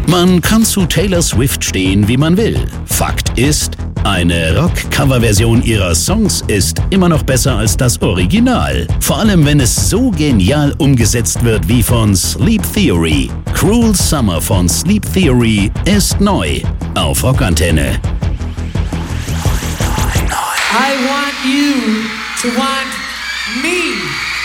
Man kann zu Taylor Swift stehen, wie man will. Fakt ist, eine Rock-Cover-Version ihrer Songs ist immer noch besser als das Original. Vor allem, wenn es so genial umgesetzt wird wie von Sleep Theory. Cruel Summer von Sleep Theory ist neu auf Rockantenne. I want you to want me.